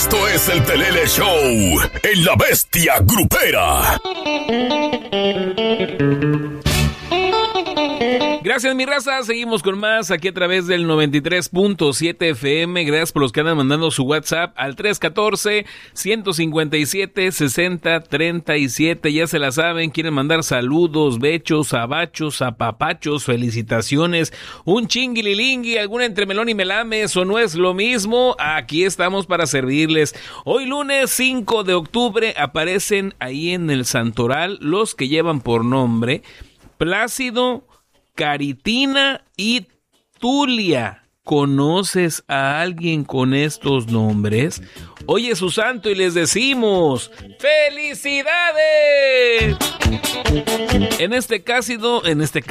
Esto es el Pelele Show en La Bestia Grupera. Gracias, mi raza. Seguimos con más aquí a través del 93.7 FM. Gracias por los que andan mandando su WhatsApp al 314-157-6037. Ya se la saben, quieren mandar saludos, bechos, abachos, apapachos, felicitaciones, un chinguililingui, alguna entre melón y melame, eso no es lo mismo. Aquí estamos para servirles. Hoy lunes 5 de octubre aparecen ahí en el santoral los que llevan por nombre Plácido, Caritina y Tulia. ¿Conoces a alguien con estos nombres? Hoy es su santo y les decimos ¡felicidades! En este caso,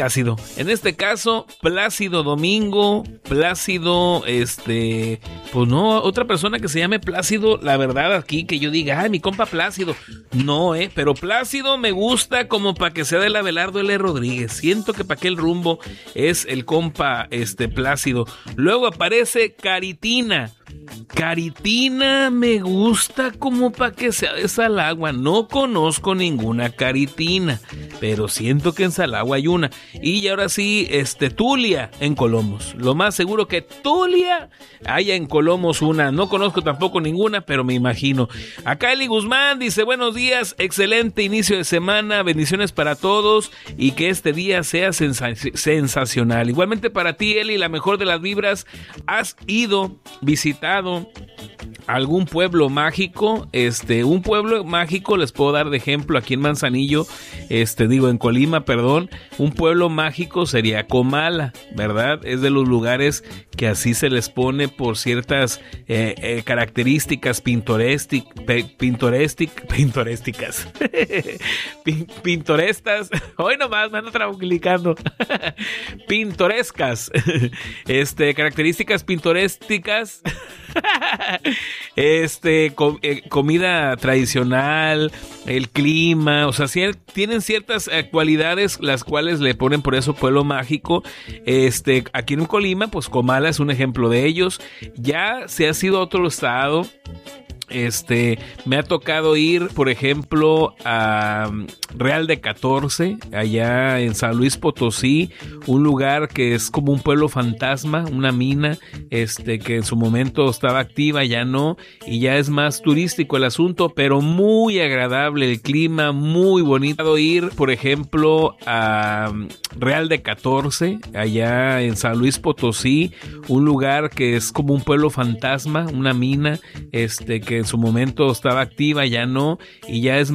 Plácido Domingo, Plácido, pues no, otra persona que se llame Plácido, la verdad aquí que yo diga, ay, mi compa Plácido, no, pero Plácido me gusta como para que sea del Abelardo L. Rodríguez, siento que para aquel rumbo es el compa, Plácido. Luego aparece Caritina. Caritina me gusta como para que sea de Salagua. No conozco ninguna Caritina, pero siento que en Salagua hay una. Y ahora sí, Tulia en Colomos. Lo más seguro que Tulia haya en Colomos una. No conozco tampoco ninguna, pero me imagino. Acá Eli Guzmán dice, buenos días, excelente inicio de semana, bendiciones para todos y que este día sea sensacional. Igualmente para ti, Eli, la mejor de las vibras. ¿Has visitado algún pueblo mágico? Un pueblo mágico les puedo dar de ejemplo aquí en Manzanillo, en Colima, perdón. Un pueblo mágico sería Comala, ¿verdad? Es de los lugares que así se les pone por ciertas características pintorescas. Hoy nomás me ando tranquilicando. Pintorescas. Características pintorescas. Comida tradicional, el clima, o sea, tienen ciertas cualidades las cuales le ponen por eso pueblo mágico. Aquí en Colima, pues Comala es un ejemplo de ellos. Ya se ha sido a otro estado. Me ha tocado ir, por ejemplo, a Real de 14, allá en San Luis Potosí, un lugar que es como un pueblo fantasma, una mina, que en su momento estaba activa, ya no, y ya es más turístico el asunto, pero muy agradable, el clima muy bonito. Ir, por ejemplo, a Real de 14, allá en San Luis Potosí, un lugar que es como un pueblo fantasma, una mina, que en su momento estaba activa, ya no, y ya es